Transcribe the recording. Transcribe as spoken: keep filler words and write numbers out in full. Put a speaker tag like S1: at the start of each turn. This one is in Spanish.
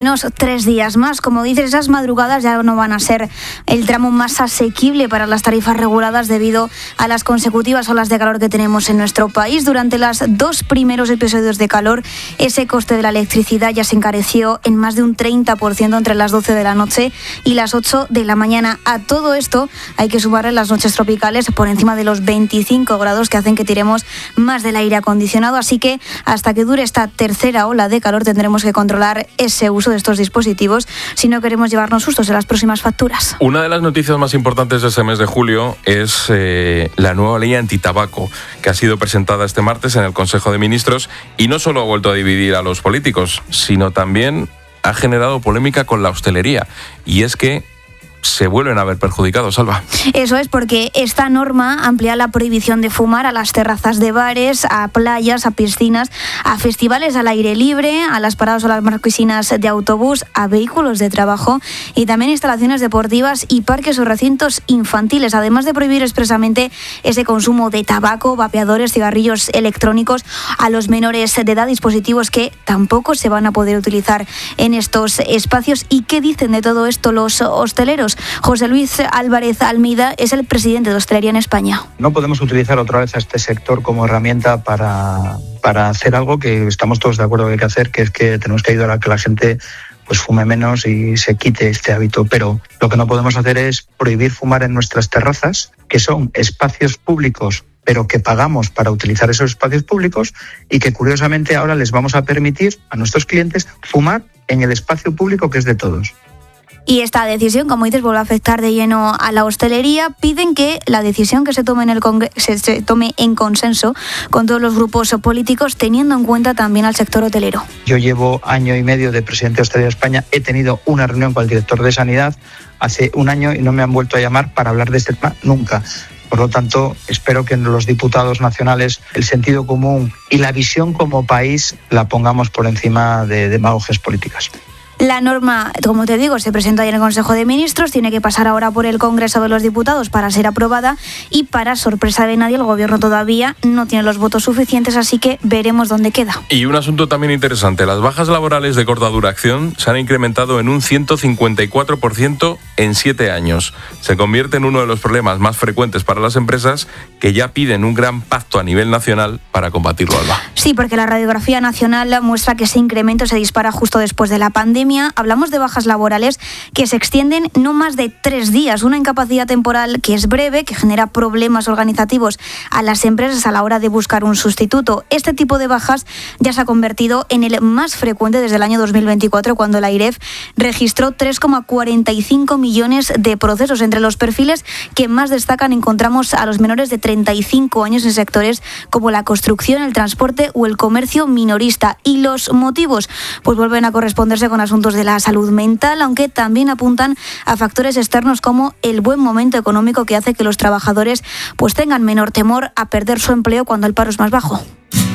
S1: Unos tres días más, como dices, esas madrugadas ya no van a ser el tramo más asequible para las tarifas reguladas debido a las consecutivas olas de calor que tenemos en nuestro país. Durante los dos primeros episodios de calor, ese coste de la electricidad ya se encareció en más de un treinta por ciento entre las doce de la noche y las ocho de la mañana. A todo esto hay que sumarle las noches tropicales por encima de los veinticinco grados que hacen que tiremos más del aire acondicionado. Así que hasta que dure esta tercera ola de calor tendremos que controlar ese uso de estos dispositivos si no queremos llevarnos sustos en las próximas facturas.
S2: Una de las noticias más importantes de este mes de julio es eh, la nueva ley antitabaco que ha sido presentada este martes en el Consejo de Ministros y no solo ha vuelto a dividir a los políticos, sino también ha generado polémica con la hostelería. Y es que se vuelven a ver perjudicados, Salva.
S1: Eso es, porque esta norma amplía la prohibición de fumar a las terrazas de bares, a playas, a piscinas, a festivales al aire libre, a las paradas o las marquesinas de autobús, a vehículos de trabajo y también instalaciones deportivas y parques o recintos infantiles, además de prohibir expresamente ese consumo de tabaco, vapeadores, cigarrillos electrónicos a los menores de edad, dispositivos que tampoco se van a poder utilizar en estos espacios. ¿Y qué dicen de todo esto los hosteleros? José Luis Álvarez Almeida es el presidente de Hostelería en España.
S3: No podemos utilizar otra vez a este sector como herramienta para, para hacer algo que estamos todos de acuerdo que hay que hacer, que es que tenemos que ayudar a que la gente pues fume menos y se quite este hábito. Pero lo que no podemos hacer es prohibir fumar en nuestras terrazas, que son espacios públicos, pero que pagamos para utilizar esos espacios públicos y que curiosamente ahora les vamos a permitir a nuestros clientes fumar en el espacio público que es de todos.
S1: Y esta decisión, como dices, vuelve a afectar de lleno a la hostelería. Piden que la decisión que se tome en el Congreso se, se tome en consenso con todos los grupos políticos, teniendo en cuenta también al sector hotelero.
S3: Yo llevo año y medio de presidente de Hostelería de España. He tenido una reunión con el director de Sanidad hace un año y no me han vuelto a llamar para hablar de este tema nunca. Por lo tanto, espero que en los diputados nacionales el sentido común y la visión como país la pongamos por encima de demagogias políticas.
S1: La norma, como te digo, se presentó ayer en el Consejo de Ministros, tiene que pasar ahora por el Congreso de los Diputados para ser aprobada y, para sorpresa de nadie, el Gobierno todavía no tiene los votos suficientes, así que veremos dónde queda.
S2: Y un asunto también interesante, las bajas laborales de corta duración se han incrementado en un ciento cincuenta y cuatro por ciento en siete años. Se convierte en uno de los problemas más frecuentes para las empresas que ya piden un gran pacto a nivel nacional para combatirlo, Alba.
S1: Sí, porque la radiografía nacional muestra que ese incremento se dispara justo después de la pandemia. Hablamos de bajas laborales que se extienden no más de tres días, una incapacidad temporal que es breve, que genera problemas organizativos a las empresas a la hora de buscar un sustituto. Este tipo de bajas ya se ha convertido en el más frecuente desde el año dos mil veinticuatro, cuando la AIREF registró tres coma cuarenta y cinco millones de procesos. Entre los perfiles que más destacan encontramos a los menores de treinta y cinco años en sectores como la construcción, el transporte o el comercio minorista. Y los motivos pues vuelven a corresponderse con asuntos de la salud mental, aunque también apuntan a factores externos como el buen momento económico, que hace que los trabajadores pues tengan menor temor a perder su empleo cuando el paro es más bajo.